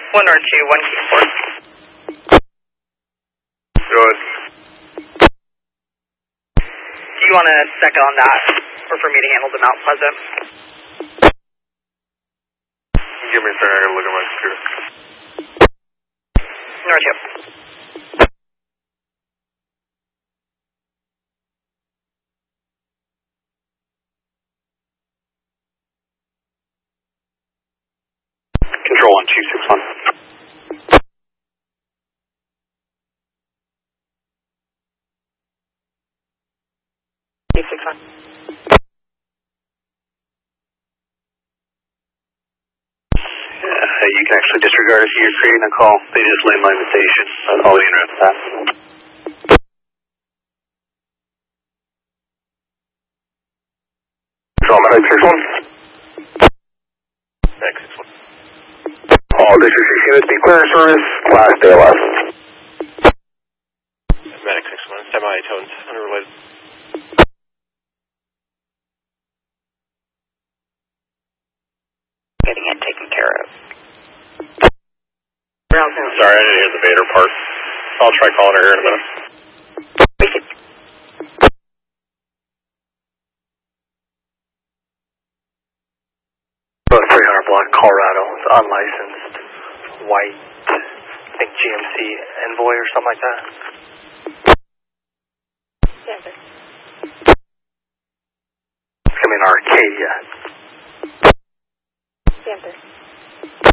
1 or 2, 1 key 4. Good. Do you want a second on that, or for me to handle the Mount Pleasant? Give me a second, I gotta look at my computer. North 2. Control on 261. You can actually disregard if you're creating a call. They just lay my invitation. I'll be interested in that. Control, Medic 61. Medic 61. All District 6 units be clear service, class ALS. Medic 61, semi-tones, unrelated. Getting it taken care of. Sorry, I didn't hear the Vader part. I'll try calling her here in a minute. About 300 block, Colorado. It's unlicensed, white, I think GMC Envoy or something like that. Yes, sir. It's coming in Arcadia. Yes, sir.